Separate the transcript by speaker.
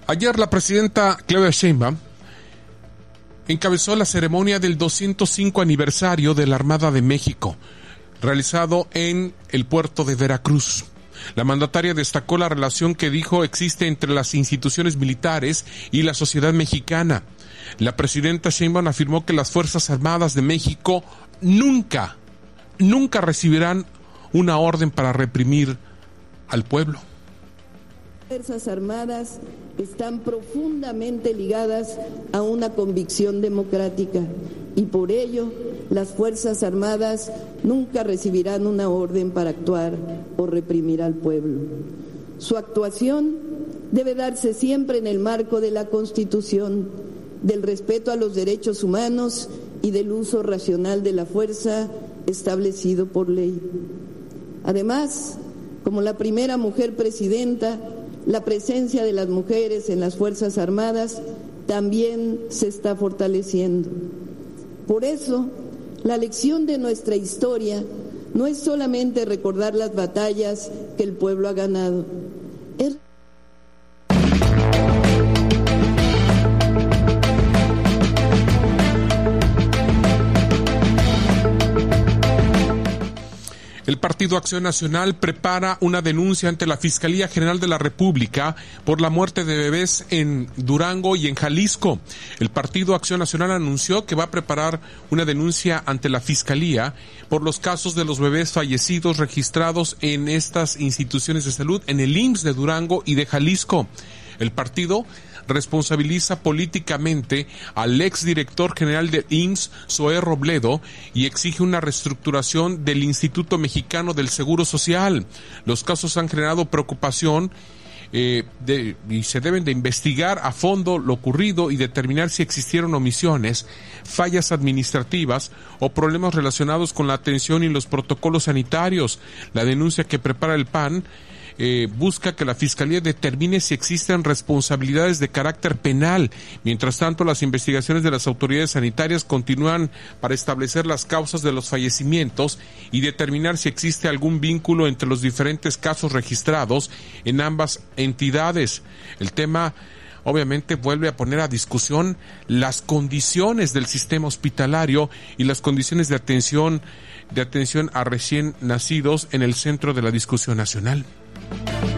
Speaker 1: Ayer la presidenta Claudia Sheinbaum encabezó la ceremonia del 205 aniversario de la Armada de México, realizado en el puerto de Veracruz. La mandataria destacó la relación que dijo existe entre las instituciones militares y la sociedad mexicana. La presidenta Sheinbaum afirmó que las Fuerzas Armadas de México nunca recibirán una orden para reprimir al pueblo.
Speaker 2: Las Fuerzas Armadas están profundamente ligadas a una convicción democrática y por ello las Fuerzas Armadas nunca recibirán una orden para actuar o reprimir al pueblo. Su actuación debe darse siempre en el marco de la Constitución, del respeto a los derechos humanos y del uso racional de la fuerza establecido por ley. Además, como la primera mujer presidenta, la presencia de las mujeres en las Fuerzas Armadas también se está fortaleciendo. Por eso, la lección de nuestra historia no es solamente recordar las batallas que el pueblo ha ganado, es
Speaker 1: El Partido Acción Nacional prepara una denuncia ante la Fiscalía General de la República por la muerte de bebés en Durango y en Jalisco. El Partido Acción Nacional anunció que va a preparar una denuncia ante la Fiscalía por los casos de los bebés fallecidos registrados en estas instituciones de salud, en el IMSS de Durango y de Jalisco. El partido responsabiliza políticamente al exdirector general del IMSS, Zoé Robledo, y exige una reestructuración del Instituto Mexicano del Seguro Social. Los casos han generado preocupación y se deben de investigar a fondo lo ocurrido y determinar si existieron omisiones, fallas administrativas o problemas relacionados con la atención y los protocolos sanitarios. La denuncia que prepara el PAN busca que la Fiscalía determine si existen responsabilidades de carácter penal. Mientras tanto, las investigaciones de las autoridades sanitarias continúan para establecer las causas de los fallecimientos y determinar si existe algún vínculo entre los diferentes casos registrados en ambas entidades. El tema obviamente vuelve a poner a discusión las condiciones del sistema hospitalario y las condiciones de atención a recién nacidos en el centro de la discusión nacional.